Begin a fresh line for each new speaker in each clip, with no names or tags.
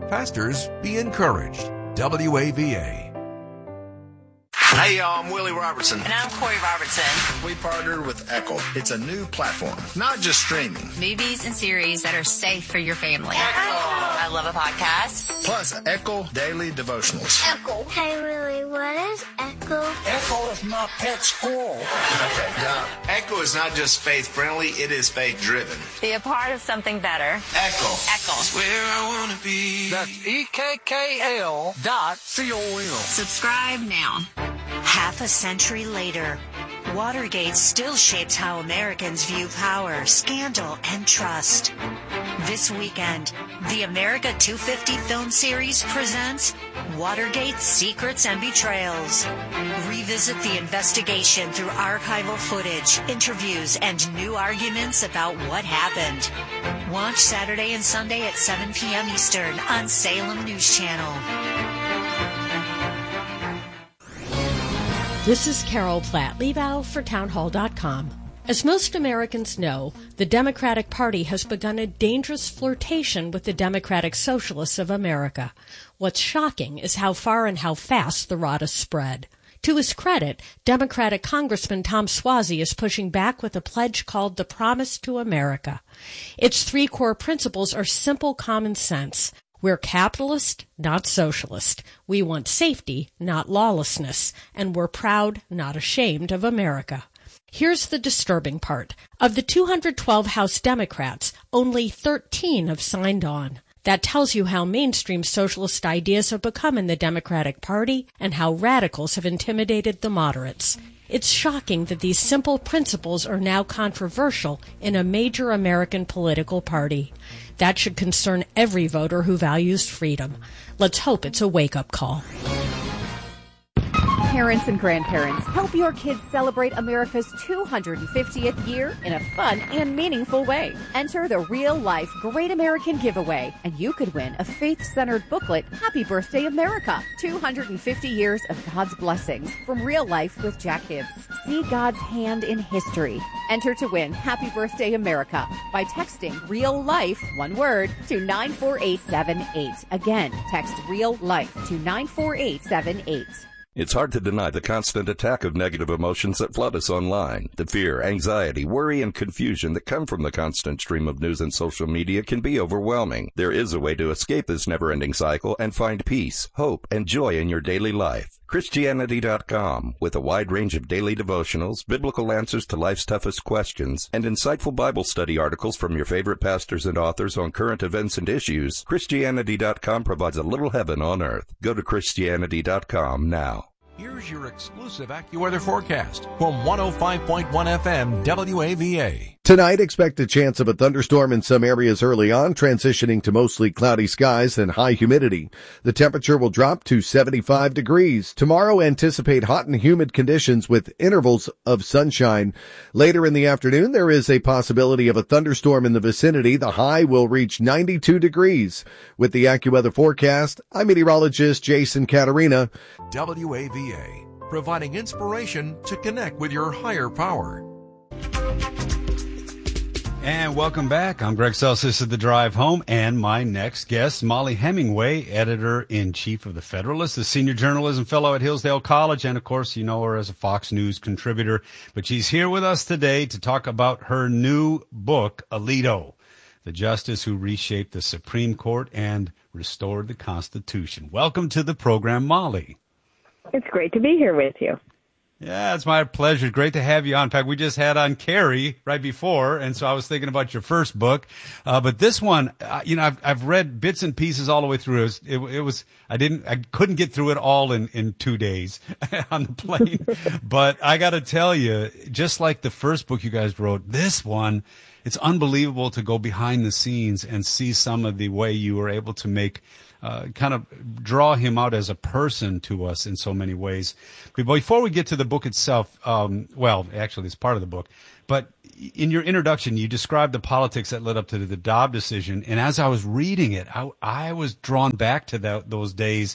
Pastors, be encouraged. WAVA.
Hey, y'all, I'm Willie Robertson.
And I'm Corey Robertson.
We partnered with Echo. It's a new platform, not just streaming.
Movies and series that are safe for your family.
Echo.
I love a podcast.
Plus, Echo Daily Devotionals.
Echo. Hey, Willie, what is Echo?
Echo is my pet squirrel.
Now, Echo is not just faith-friendly, it is faith-driven.
Be a part of something better.
Echo.
Echo.
That's where I want to be. That's EKKL.com.
Subscribe now.
Half a century later, Watergate still shapes how Americans view power, scandal, and trust. This weekend, the America 250 film series presents Watergate Secrets and Betrayals. Revisit the investigation through archival footage, interviews, and new arguments about what happened. Watch Saturday and Sunday at 7 p.m. Eastern on Salem News Channel.
This is Carol Platt-Liebau for Townhall.com. As most Americans know, the Democratic Party has begun a dangerous flirtation with the Democratic Socialists of America. What's shocking is how far and how fast the rot has spread. To his credit, Democratic Congressman Tom Suozzi is pushing back with a pledge called the Promise to America. Its three core principles are simple common sense. We're capitalist, not socialist. We want safety, not lawlessness. And we're proud, not ashamed of America. Here's the disturbing part. Of the 212 House Democrats, only 13 have signed on. That tells you how mainstream socialist ideas have become in the Democratic Party and how radicals have intimidated the moderates. It's shocking that these simple principles are now controversial in a major American political party. That should concern every voter who values freedom. Let's hope it's a wake-up call.
Parents and grandparents, help your kids celebrate America's 250th year in a fun and meaningful way. Enter the Real Life Great American Giveaway, and you could win a faith-centered booklet, Happy Birthday America, 250 years of God's blessings from Real Life with Jack Hibbs. See God's hand in history. Enter to win Happy Birthday America by texting Real Life, one word, to 94878. Again, text Real Life to 94878.
It's hard to deny the constant attack of negative emotions that flood us online. The fear, anxiety, worry, and confusion that come from the constant stream of news and social media can be overwhelming. There is a way to escape this never-ending cycle and find peace, hope, and joy in your daily life. Christianity.com, with a wide range of daily devotionals, biblical answers to life's toughest questions, and insightful Bible study articles from your favorite pastors and authors on current events and issues, Christianity.com provides a little heaven on earth. Go to Christianity.com now.
Here's your exclusive AccuWeather forecast from 105.1 FM WAVA.
Tonight, expect a chance of a thunderstorm in some areas early on, transitioning to mostly cloudy skies and high humidity. The temperature will drop to 75 degrees. Tomorrow, anticipate hot and humid conditions with intervals of sunshine. Later in the afternoon, there is a possibility of a thunderstorm in the vicinity. The high will reach 92 degrees. With the AccuWeather forecast, I'm meteorologist Jason Caterina.
WAVA, providing inspiration to connect with your higher power.
And welcome back. I'm Greg Sells. This is The Drive Home, and my next guest, Mollie Hemingway, editor-in-chief of The Federalist, a senior journalism fellow at Hillsdale College, and, of course, you know her as a Fox News contributor. But she's here with us today to talk about her new book, Alito, the justice who reshaped the Supreme Court and restored the Constitution. Welcome to the program, Mollie.
It's great to be here with you.
Yeah, it's my pleasure. Great to have you on. In fact, we just had on Carrie right before, and so I was thinking about your first book. But this one, I've read bits and pieces all the way through. I couldn't get through it all in 2 days on the plane. But I got to tell you, just like the first book you guys wrote, this one, it's unbelievable to go behind the scenes and see some of the way you were able to make kind of draw him out as a person to us in so many ways. But before we get to the book itself, actually it's part of the book, but in your introduction, you described the politics that led up to the Dobbs decision. And as I was reading it, I was drawn back to those days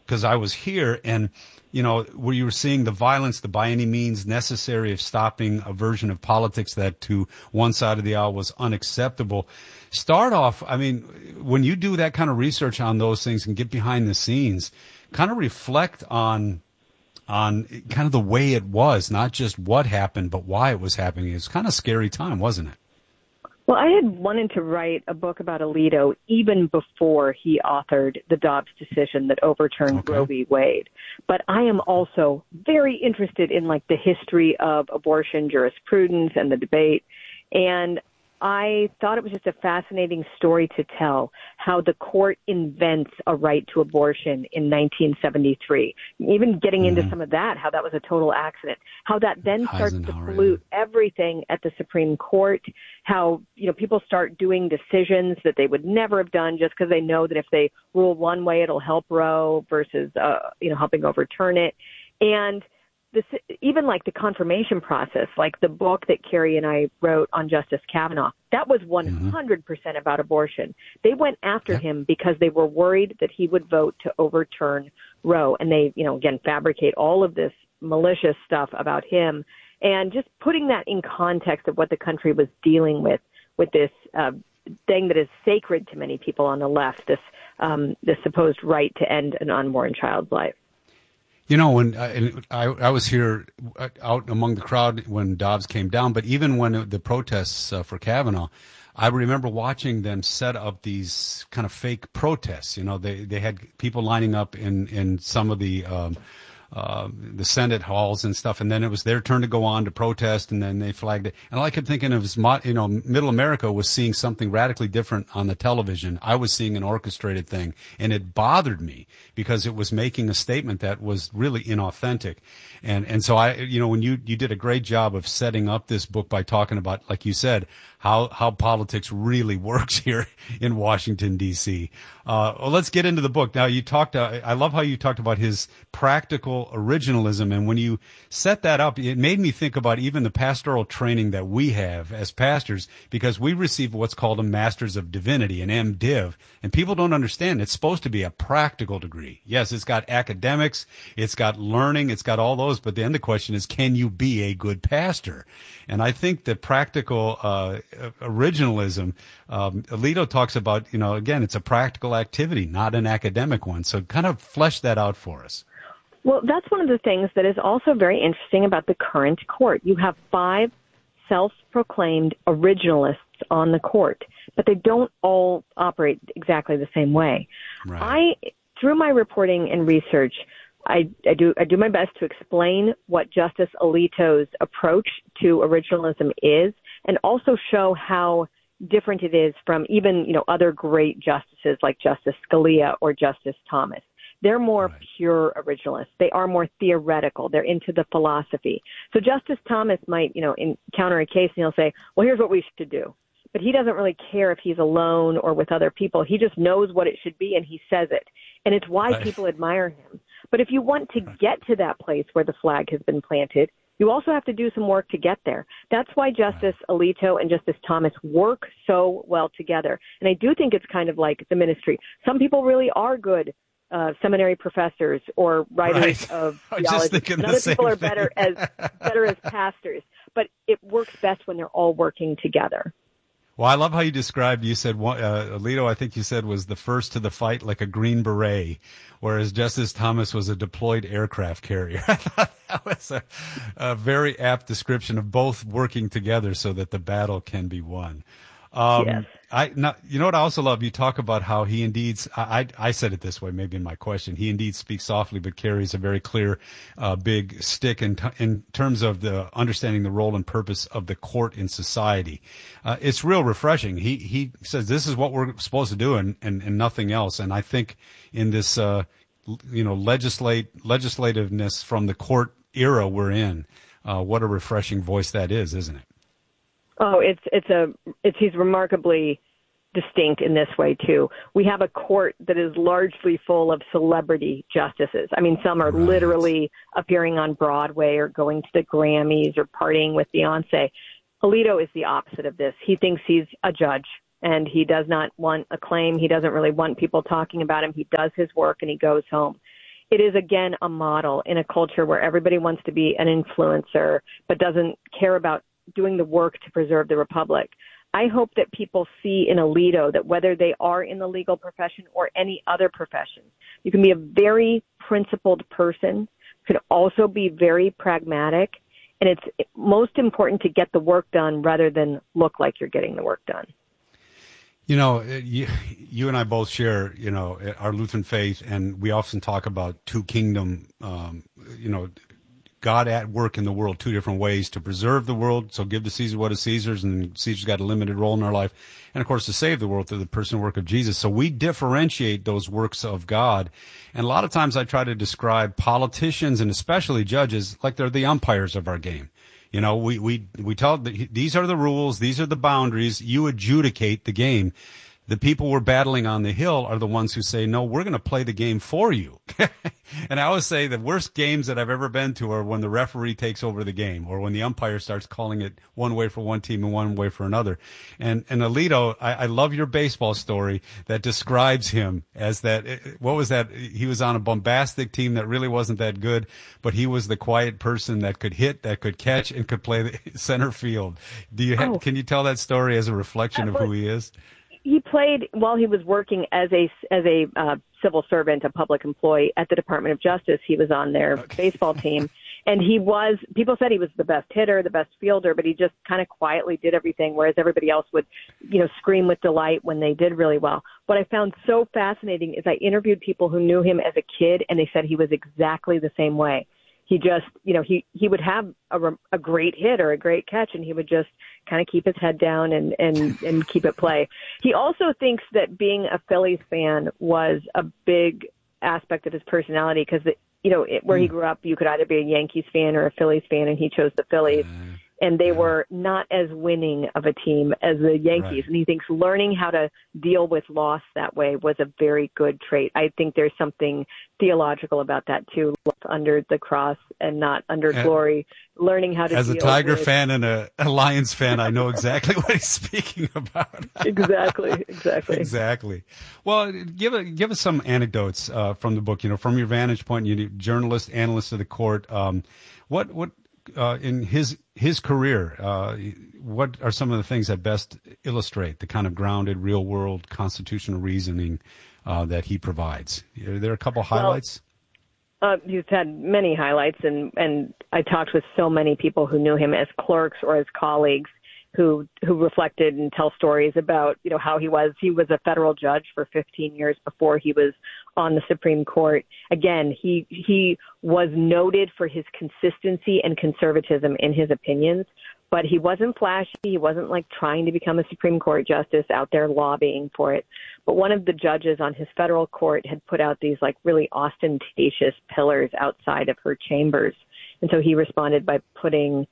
because I was here, and where you were seeing the violence, the by any means necessary of stopping a version of politics that to one side of the aisle was unacceptable. Start off, I mean, when you do that kind of research on those things and get behind the scenes, kind of reflect on kind of the way it was, not just what happened, but why it was happening. It was kind of a scary time, wasn't it?
Well, I had wanted to write a book about Alito even before he authored the Dobbs decision that overturned Roe v. Wade. But I am also very interested in the history of abortion jurisprudence and the debate. And I thought it was just a fascinating story to tell how the court invents a right to abortion in 1973. Even getting into some of that, how that was a total accident, how that then starts to pollute everything at the Supreme Court, how, people start doing decisions that they would never have done just because they know that if they rule one way, it'll help Roe versus, helping overturn it. And this, even the confirmation process, the book that Carrie and I wrote on Justice Kavanaugh, that was 100% about abortion. They went after him because they were worried that he would vote to overturn Roe. And they, again, fabricate all of this malicious stuff about him. And just putting that in context of what the country was dealing with this thing that is sacred to many people on the left, this supposed right to end an unborn child's life.
When I was here out among the crowd when Dobbs came down, but even when the protests for Kavanaugh, I remember watching them set up these kind of fake protests. They had people lining up in some of the Senate halls and stuff, and then it was their turn to go on to protest, and then they flagged it. And all I kept thinking of is, Middle America was seeing something radically different on the television. I was seeing an orchestrated thing, and it bothered me because it was making a statement that was really inauthentic. And so when you did a great job of setting up this book by talking about, like you said, how politics really works here in Washington, D.C. Well, let's get into the book. Now, I love how you talked about his practical originalism. And when you set that up, it made me think about even the pastoral training that we have as pastors, because we receive what's called a Master's of Divinity, an MDiv. And people don't understand it's supposed to be a practical degree. Yes, it's got academics, it's got learning, it's got all those. But then the question is, can you be a good pastor? And I think the practical originalism, Alito talks about, again, it's a practical activity, not an academic one. So kind of flesh that out for us.
Well, that's one of the things that is also very interesting about the current court. You have 5 self-proclaimed originalists on the court, but they don't all operate exactly the same way. Right. Through my reporting and research, I do my best to explain what Justice Alito's approach to originalism is, and also show how different it is from even, other great justices like Justice Scalia or Justice Thomas. They're more pure originalists. They are more theoretical. They're into the philosophy. So Justice Thomas might, encounter a case and he'll say, well, here's what we should do. But he doesn't really care if he's alone or with other people. He just knows what it should be and he says it. And it's why people admire him. But if you want to get to that place where the flag has been planted, you also have to do some work to get there. That's why Justice Alito and Justice Thomas work so well together. And I do think it's kind of like the ministry. Some people really are good seminary professors or writers of theology. And other people are better as pastors. But it works best when they're all working together.
Well, I love how you described, you said, Alito, I think you said, was the first to the fight like a Green Beret, whereas Justice Thomas was a deployed aircraft carrier. I thought that was a very apt description of both working together so that the battle can be won.
Yes.
You know what I also love? You talk about how he indeed, I said it this way, maybe in my question, he indeed speaks softly but carries a very clear, big stick in terms of the understanding the role and purpose of the court in society. It's real refreshing. He says this is what we're supposed to do and nothing else. And I think in this, legislativeness from the court era we're in, what a refreshing voice that is, isn't it?
Oh, he's remarkably distinct in this way too. We have a court that is largely full of celebrity justices. I mean, some are literally appearing on Broadway or going to the Grammys or partying with Beyonce. Alito is the opposite of this. He thinks he's a judge and he does not want acclaim. He doesn't really want people talking about him. He does his work and he goes home. it is, again, a model in a culture where everybody wants to be an influencer but doesn't care about doing the work to preserve the republic. I hope that people see in Alito that whether they are in the legal profession or any other profession, you can be a very principled person, could also be very pragmatic, and it's most important to get the work done rather than look like you're getting the work done.
You know, you and I both share, you know, our Lutheran faith, and we often talk about two kingdom, you know, God at work in the world, two different ways to preserve the world. So give to Caesar what is Caesar's, and Caesar's got a limited role in our life. And of course, to save the world through the person and work of Jesus. So we differentiate those works of God. And a lot of times I try to describe politicians and especially judges like they're the umpires of our game. You know, we tell these are the rules, these are the boundaries, you adjudicate the game. The people we're battling on the Hill are the ones who say, no, we're going to play the game for you. And I always say the worst games that I've ever been to are when the referee takes over the game or when the umpire starts calling it one way for one team and one way for another. And Alito, I love your baseball story that describes him as that. What was that? He was on a bombastic team that really wasn't that good, but he was the quiet person that could hit, that could catch, and could play the center field. Can you tell that story as a reflection of who he is?
He played while he was working as a civil servant, a public employee at the Department of Justice. He was on their baseball team, and people said he was the best hitter, the best fielder, but he just kind of quietly did everything, whereas everybody else would, you know, scream with delight when they did really well. What I found so fascinating is I interviewed people who knew him as a kid, and they said he was exactly the same way. He just, you know, he would have a great hit or a great catch, and he would just kind of keep his head down and keep it play. He also thinks that being a Phillies fan was a big aspect of his personality because, you know, where he grew up, you could either be a Yankees fan or a Phillies fan, and he chose the Phillies. And they were not as winning of a team as the Yankees. Right. And he thinks learning how to deal with loss that way was a very good trait. I think there's something theological about that, too. Under the cross and not under glory. Learning how to
as a Tiger fan and a Lions fan, I know exactly what he's speaking about. Exactly. Well, give us some anecdotes from the book. You know, from your vantage point, you journalist, analyst of the court. What in his career, what are some of the things that best illustrate the kind of grounded, real world constitutional reasoning that he provides? Are there a couple highlights?
He's had many highlights, and I talked with so many people who knew him as clerks or as colleagues who reflected and tell stories about, you know, how he was a federal judge for 15 years before he was on the Supreme Court. Again, he was noted for his consistency and conservatism in his opinions, but he wasn't flashy. He wasn't like trying to become a Supreme Court justice out there lobbying for it. But one of the judges on his federal court had put out these like really ostentatious pillars outside of her chambers. And so he responded by putting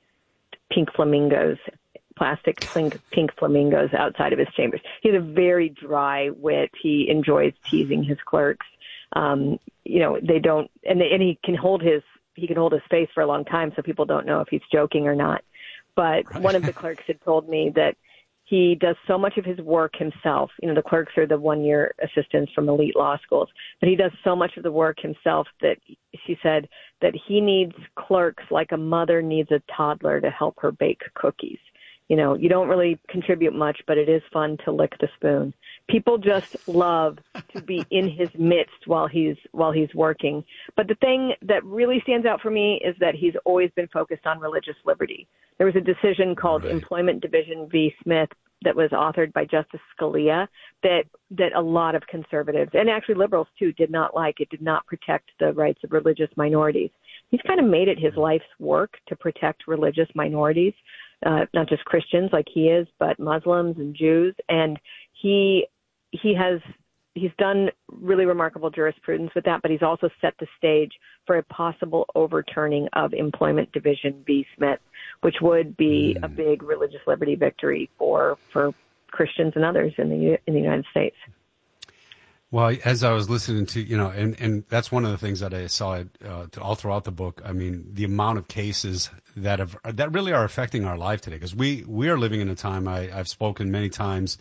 plastic pink flamingos outside of his chambers. He has a very dry wit. He enjoys teasing his clerks. You know, they don't, and he can hold his face for a long time, so people don't know if he's joking or not. But one of the clerks had told me that he does so much of his work himself. You know, the clerks are the one-year assistants from elite law schools, but he does so much of the work himself that she said that he needs clerks like a mother needs a toddler to help her bake cookies. You know, you don't really contribute much, but it is fun to lick the spoon. People just love to be in his midst while he's working. But the thing that really stands out for me is that he's always been focused on religious liberty. There was a decision called Employment Division v. Smith that was authored by Justice Scalia that a lot of conservatives, and actually liberals too, did not like. It did not protect the rights of religious minorities. He's kind of made it his life's work to protect religious minorities. Not just Christians like he is, but Muslims and Jews. And he's done really remarkable jurisprudence with that, but he's also set the stage for a possible overturning of Employment Division v. Smith, which would be a big religious liberty victory for Christians and others in the United States.
Well, as I was listening to, you know, and that's one of the things that I saw all throughout the book. I mean, the amount of cases that really are affecting our life today, because we are living in a time, I've spoken many times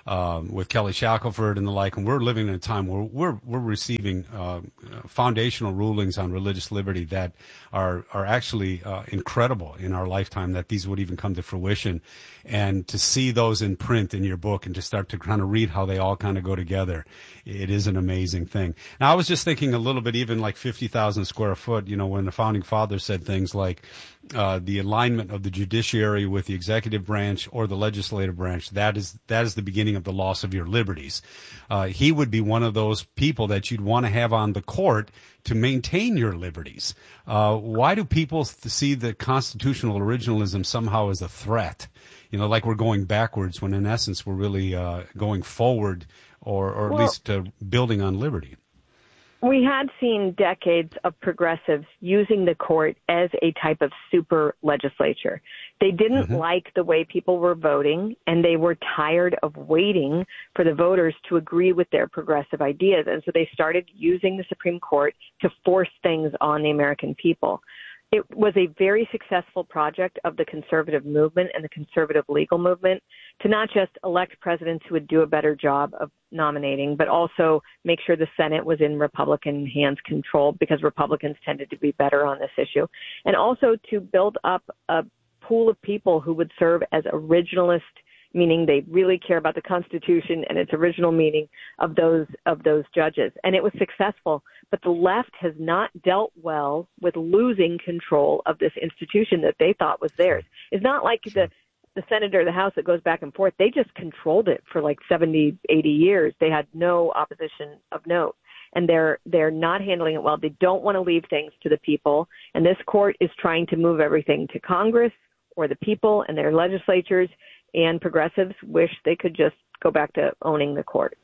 with Kelly Shackelford and the like, and we're living in a time where we're receiving foundational rulings on religious liberty that are actually incredible in our lifetime, that these would even come to fruition. And to see those in print in your book and to start to kind of read how they all kind of go together, it is an amazing thing. Now, I was just thinking a little bit, even like 50,000 square foot, when the founding fathers said things like the alignment of the judiciary with the executive branch or the legislative branch, that is the beginning of the loss of your liberties. He would be one of those people that you'd want to have on the court to maintain your liberties. Why do people see the constitutional originalism somehow as a threat? Like we're going backwards, when in essence we're really going forward, or at least building on liberty.
We had seen decades of progressives using the court as a type of super legislature. They didn't like the way people were voting, and they were tired of waiting for the voters to agree with their progressive ideas. And so they started using the Supreme Court to force things on the American people. It was a very successful project of the conservative movement and the conservative legal movement to not just elect presidents who would do a better job of nominating, but also make sure the Senate was in Republican hands controlled, because Republicans tended to be better on this issue, and also to build up a pool of people who would serve as originalist, meaning they really care about the Constitution and its original meaning of those judges. And it was successful, but the left has not dealt well with losing control of this institution that they thought was theirs. It's not like the Senate or the House that goes back and forth. They just controlled it for like 70, 80 years. They had no opposition of note, and they're not handling it well. They don't want to leave things to the people, and this court is trying to move everything to Congress or the people and their legislatures, and progressives wish they could just go back to owning the court.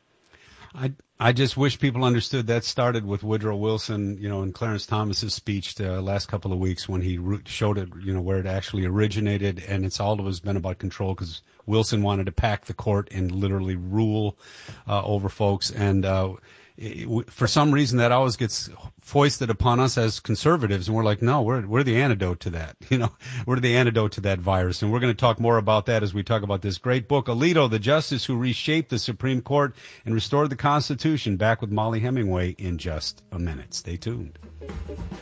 I just wish people understood that started with Woodrow Wilson, and Clarence Thomas's speech the last couple of weeks when he showed it, where it actually originated. And it's always been about control, because Wilson wanted to pack the court and literally rule over folks. And for some reason that always gets foisted upon us as conservatives, and we're like, no, we're the antidote to that. We're the antidote to that virus. And we're going to talk more about that as we talk about this great book, Alito, the Justice Who Reshaped the Supreme Court and Restored the Constitution. Back with Mollie Hemingway in just a minute. Stay tuned.